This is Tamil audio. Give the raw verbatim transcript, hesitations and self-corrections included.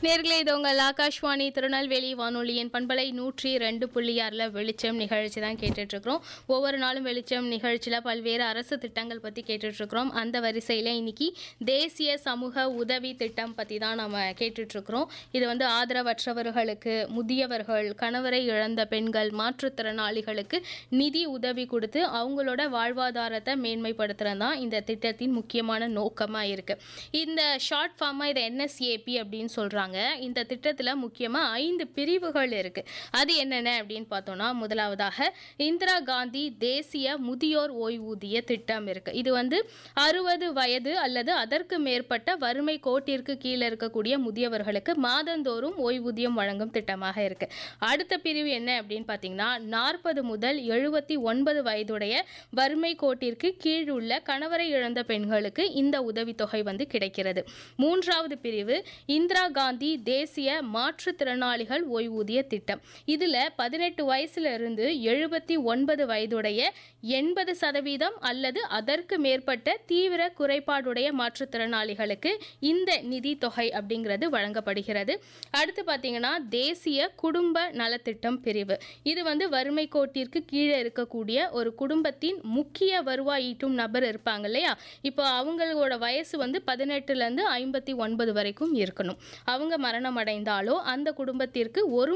நேர்களே இது உங்கள் ஆகாஷ்வாணி திருநெல்வேலி வானொலியின் பண்பலை நூற்றி ரெண்டு புள்ளி ஆறில் வெளிச்சம் நிகழ்ச்சி தான் கேட்டுட்ருக்கிறோம். ஒவ்வொரு நாளும் வெளிச்சம் நிகழ்ச்சியில் பல்வேறு அரசு திட்டங்கள் பற்றி கேட்டுட்ருக்கிறோம். அந்த வரிசையில் இன்னைக்கு தேசிய சமூக உதவி திட்டம் பற்றி தான் நம்ம கேட்டுட்ருக்கிறோம். இது வந்து ஆதரவற்றவர்களுக்கு, முதியவர்கள், கணவரை இழந்த பெண்கள், மாற்றுத்திறனாளிகளுக்கு நிதி உதவி கொடுத்து அவங்களோட வாழ்வாதாரத்தை மேன்மைப்படுத்துறது தான் இந்த திட்டத்தின் முக்கியமான நோக்கமாக இருக்குது. இந்த ஷார்ட் ஃபார்மாக இதை என்எஸ்ஏபி அப்படின்னு சொல்கிறாங்க. இந்த திட்டத்தில் முக்கியமாக ஐந்து பிரிவுகள் இருக்கு. அது என்னென்ன அப்படின்னு பார்த்தோம்னா, முதலாவதாக இந்திரா காந்தி தேசிய முதியோர் ஓய்வூதிய திட்டம் இருக்கு. இது வந்து அறுபது வயது அல்லது அதற்கு மேற்பட்ட வறுமை கோட்டிற்கு கீழே இருக்கக்கூடிய முதியவர்களுக்கு மாதந்தோறும் ஓய்வூதியம் வழங்கும் திட்டமாக இருக்கு. அடுத்த பிரிவு என்ன அப்படின்னு பார்த்தீங்கன்னா, நாற்பது முதல் எழுபத்தி ஒன்பது வயதுடைய வறுமை கோட்டிற்கு கீழ் உள்ள கணவரை இழந்த பெண்களுக்கு இந்த உதவித்தொகை வந்து கிடைக்கிறது. மூன்றாவது பிரிவு இந்திரா காந்தி தேசிய மாற்றுத்திறனாளிகள் ஓய்வூதிய திட்டம். இதுல பதினெட்டு வயசுல இருந்து எழுபத்தி ஒன்பது வயதுடைய எண்பது சதவீதம் அல்லது அதற்கு மேற்பட்ட தீவிர குறைபாடுடைய மாற்றுத்திறனாளிகளுக்கு இந்த நிதி தொகை அப்படிங்கிறது வழங்கப்படுகிறது. அடுத்து பார்த்தீங்கன்னா, தேசிய குடும்ப நலத்திட்டம் பிரிவு. இது வந்து வறுமை கோட்டிற்கு கீழே இருக்கக்கூடிய ஒரு குடும்பத்தின் முக்கிய வருவாய் ஈட்டும் நபர் இருப்பாங்க இல்லையா, இப்போ அவங்களோட வயசு வந்து பதினெட்டுல இருந்து ஐம்பத்தி ஒன்பது வரைக்கும் இருக்கணும். அவங்க மரணம் அடைந்தாலோ அந்த குடும்பத்திற்கு ஒரு